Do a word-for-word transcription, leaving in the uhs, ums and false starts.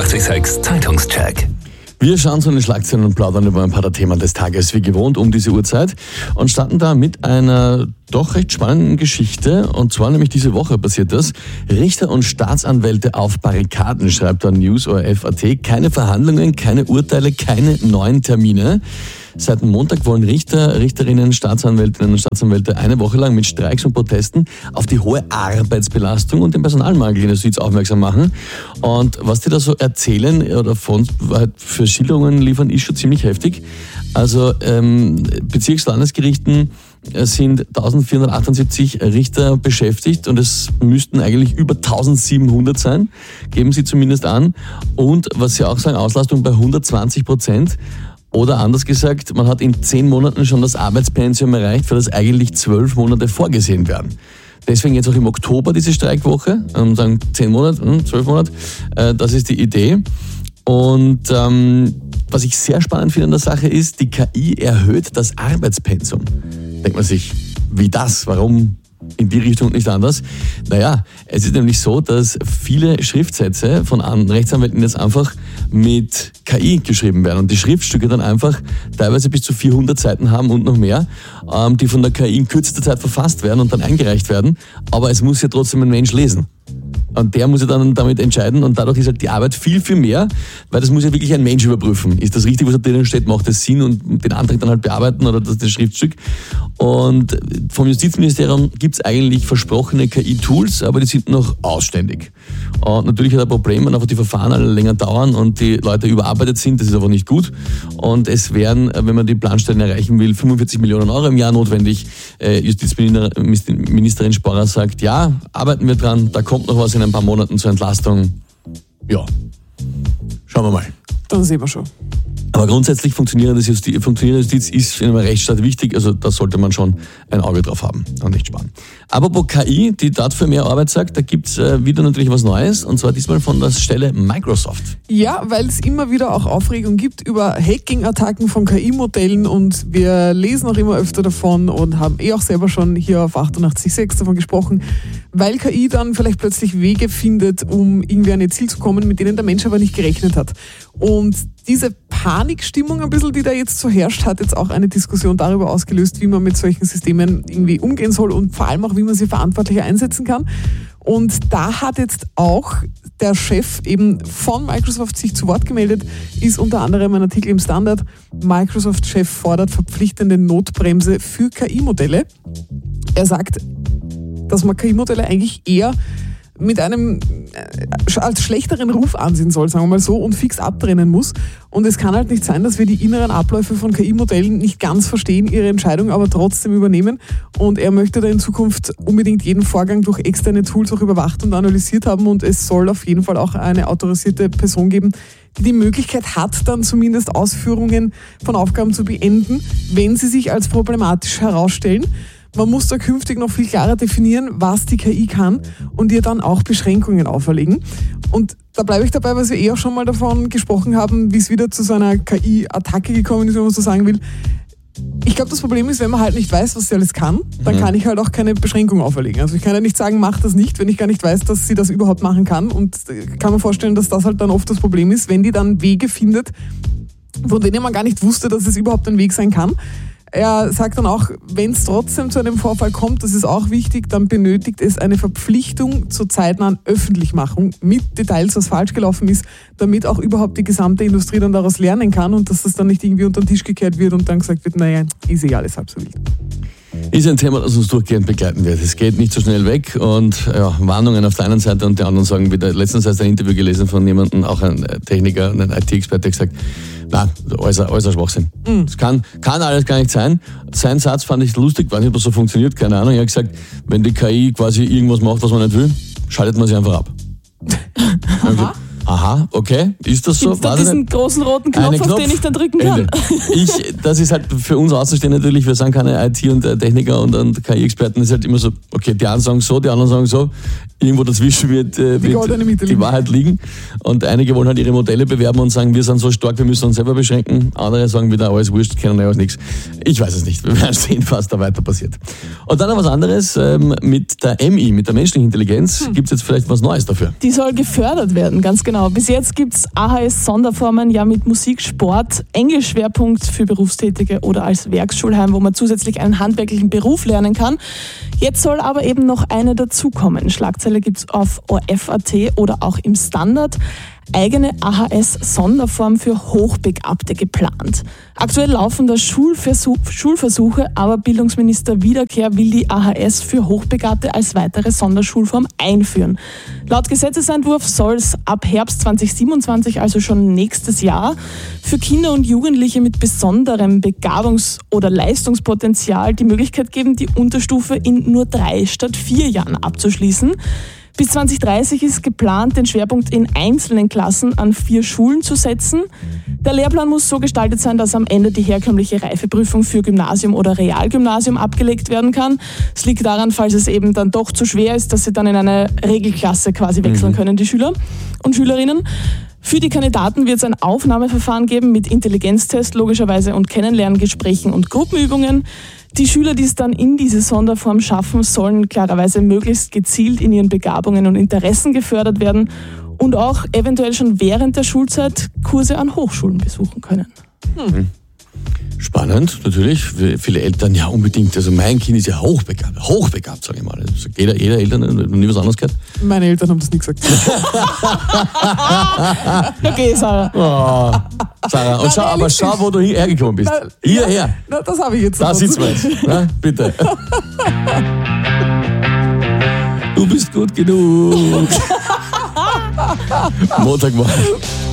achtundachtzig Komma sechs Zeitungscheck. Wir schauen zu den Schlagzeilen und plaudern über ein paar der Themen des Tages wie gewohnt um diese Uhrzeit und starten da mit einer doch recht spannenden Geschichte. Und zwar nämlich diese Woche passiert das. Richter und Staatsanwälte auf Barrikaden, schreibt da News O R F Punkt A T. Keine Verhandlungen, keine Urteile, keine neuen Termine. Seit Montag wollen Richter, Richterinnen, Staatsanwältinnen und Staatsanwälte eine Woche lang mit Streiks und Protesten auf die hohe Arbeitsbelastung und den Personalmangel in der Justiz aufmerksam machen. Und was die da so erzählen oder von, für Schilderungen liefern, ist schon ziemlich heftig. Also ähm, Bezirkslandesgerichten sind eintausendvierhundertachtundsiebzig Richter beschäftigt und es müssten eigentlich über eintausendsiebenhundert sein, geben sie zumindest an. Und was sie auch sagen, Auslastung bei hundertzwanzig Prozent. Oder anders gesagt, man hat in zehn Monaten schon das Arbeitspensum erreicht, für das eigentlich zwölf Monate vorgesehen werden. Deswegen jetzt auch im Oktober diese Streikwoche, ähm, sagen zehn Monate, zwölf Monate, äh, das ist die Idee. Und ähm, was ich sehr spannend finde an der Sache ist, die K I erhöht das Arbeitspensum. Denkt man sich, wie das? Warum in die Richtung nicht anders? Naja, es ist nämlich so, dass viele Schriftsätze von Rechtsanwälten jetzt einfach mit K I geschrieben werden und die Schriftstücke dann einfach teilweise bis zu vierhundert Seiten haben und noch mehr, die von der K I in kürzester Zeit verfasst werden und dann eingereicht werden, aber es muss ja trotzdem ein Mensch lesen. Und der muss ja dann damit entscheiden und dadurch ist halt die Arbeit viel, viel mehr, weil das muss ja wirklich ein Mensch überprüfen. Ist das richtig, was da drinnen steht? Macht das Sinn? Und den Antrag dann halt bearbeiten oder das, das Schriftstück. Und vom Justizministerium gibt es eigentlich versprochene K I-Tools, aber die sind noch ausständig. Und natürlich hat er ein Problem, wenn einfach die Verfahren alle länger dauern und die Leute überarbeitet sind. Das ist aber nicht gut. Und es wären, wenn man die Planstellen erreichen will, fünfundvierzig Millionen Euro im Jahr notwendig. Justizministerin Sporrer sagt, ja, arbeiten wir dran, da kommt noch was in ein paar Monaten zur Entlastung. Ja, schauen wir mal. Dann sehen wir schon. Aber grundsätzlich funktionierende Justiz, funktionierende Justiz ist in einem Rechtsstaat wichtig, also da sollte man schon ein Auge drauf haben und nicht sparen. Apropos K I, die dafür mehr Arbeit sagt, da gibt's äh, wieder natürlich was Neues und zwar diesmal von der Stelle Microsoft. Ja, weil es immer wieder auch Aufregung gibt über Hacking-Attacken von K I-Modellen und wir lesen auch immer öfter davon und haben eh auch selber schon hier auf achtundachtzig Komma sechs davon gesprochen, weil K I dann vielleicht plötzlich Wege findet, um irgendwie an ihr Ziel zu kommen, mit denen der Mensch aber nicht gerechnet hat. Und diese Panikstimmung ein bisschen, die da jetzt so herrscht, hat jetzt auch eine Diskussion darüber ausgelöst, wie man mit solchen Systemen irgendwie umgehen soll und vor allem auch, wie man sie verantwortlicher einsetzen kann. Und da hat jetzt auch der Chef eben von Microsoft sich zu Wort gemeldet, ist unter anderem ein Artikel im Standard. Microsoft-Chef fordert verpflichtende Notbremse für K I-Modelle. Er sagt, dass man K I-Modelle eigentlich eher mit einem äh, als schlechteren Ruf ansehen soll, sagen wir mal so, und fix abtrennen muss. Und es kann halt nicht sein, dass wir die inneren Abläufe von K I-Modellen nicht ganz verstehen, ihre Entscheidung aber trotzdem übernehmen. Und er möchte da in Zukunft unbedingt jeden Vorgang durch externe Tools auch überwacht und analysiert haben. Und es soll auf jeden Fall auch eine autorisierte Person geben, die die Möglichkeit hat, dann zumindest Ausführungen von Aufgaben zu beenden, wenn sie sich als problematisch herausstellen. Man muss da künftig noch viel klarer definieren, was die K I kann und ihr dann auch Beschränkungen auferlegen. Und da bleibe ich dabei, was wir eh auch schon mal davon gesprochen haben, wie es wieder zu so einer K I-Attacke gekommen ist, wenn man so sagen will. Ich glaube, das Problem ist, wenn man halt nicht weiß, was sie alles kann, dann mhm. kann ich halt auch keine Beschränkung auferlegen. Also ich kann ja nicht sagen, mach das nicht, wenn ich gar nicht weiß, dass sie das überhaupt machen kann. Und kann man vorstellen, dass das halt dann oft das Problem ist, wenn die dann Wege findet, von denen man gar nicht wusste, dass es überhaupt ein Weg sein kann. Er sagt dann auch, wenn es trotzdem zu einem Vorfall kommt, das ist auch wichtig, dann benötigt es eine Verpflichtung zur zeitnahen Öffentlichmachung mit Details, was falsch gelaufen ist, damit auch überhaupt die gesamte Industrie dann daraus lernen kann und dass das dann nicht irgendwie unter den Tisch gekehrt wird und dann gesagt wird, naja, ist eh alles halb so wild. Ist ein Thema, das uns durchgehend begleiten wird. Es geht nicht so schnell weg und ja, Warnungen auf der einen Seite und die anderen sagen wieder, letztens hast du ein Interview gelesen von jemandem, auch ein Techniker, ein I T-Experte, der gesagt, nein, alles, alles ein Schwachsinn. Mhm. Das kann, kann alles gar nicht sein. Sein Satz fand ich lustig, weiß nicht, ob das so funktioniert, keine Ahnung. Er hat gesagt, wenn die K I quasi irgendwas macht, was man nicht will, schaltet man sie einfach ab. Aha. Aha, okay, ist das so? Gibt's da diesen großen roten Knopf, Knopf, auf den ich dann drücken kann? Ich, das ist halt für uns auszustehen natürlich, wir sind keine I T- und Techniker und, und K I-Experten, ist halt immer so, okay, die einen sagen so, die anderen sagen so, irgendwo dazwischen wird, äh, wird die, die Wahrheit liegen und einige wollen halt ihre Modelle bewerben und sagen, wir sind so stark, wir müssen uns selber beschränken, andere sagen wieder, alles wurscht, kennen ja alles nichts. Ich weiß es nicht, wir werden sehen, was da weiter passiert. Und dann noch was anderes, ähm, mit der M I, mit der menschlichen Intelligenz, hm. gibt es jetzt vielleicht was Neues dafür. Die soll gefördert werden, ganz genau. Genau, bis jetzt gibt es A H S-Sonderformen ja mit Musik, Sport, Englischschwerpunkt für Berufstätige oder als Werksschulheim, wo man zusätzlich einen handwerklichen Beruf lernen kann. Jetzt soll aber eben noch eine dazukommen. Schlagzeile gibt es auf O R F Punkt A T oder auch im Standard. Eigene A H S-Sonderform für Hochbegabte geplant. Aktuell laufen da Schulversuch, Schulversuche, aber Bildungsminister Wiederkehr will die A H S für Hochbegabte als weitere Sonderschulform einführen. Laut Gesetzesentwurf soll es ab Herbst zweitausendsiebenundzwanzig, also schon nächstes Jahr, für Kinder und Jugendliche mit besonderem Begabungs- oder Leistungspotenzial die Möglichkeit geben, die Unterstufe in nur drei statt vier Jahren abzuschließen. Bis zwanzig dreißig ist geplant, den Schwerpunkt in einzelnen Klassen an vier Schulen zu setzen. Der Lehrplan muss so gestaltet sein, dass am Ende die herkömmliche Reifeprüfung für Gymnasium oder Realgymnasium abgelegt werden kann. Es liegt daran, falls es eben dann doch zu schwer ist, dass sie dann in eine Regelklasse quasi wechseln mhm. können, die Schüler und Schülerinnen. Für die Kandidaten wird es ein Aufnahmeverfahren geben mit Intelligenztest logischerweise und Kennenlerngesprächen und Gruppenübungen. Die Schüler, die es dann in diese Sonderform schaffen, sollen klarerweise möglichst gezielt in ihren Begabungen und Interessen gefördert werden und auch eventuell schon während der Schulzeit Kurse an Hochschulen besuchen können. Hm. Spannend, natürlich. Viele Eltern, ja unbedingt. Also mein Kind ist ja hochbegabt. Hochbegabt, sage ich mal. Das sagt jeder, jeder Eltern, noch nie was anderes gehört. Meine Eltern haben das nie gesagt. Okay, Sarah. Oh, Sarah, und schau, aber schau, wo du hergekommen bist. Na, Hierher. Ja, na, das habe ich jetzt. Da sitzen wir jetzt. Na, bitte. Du bist gut genug. Montagmorgen.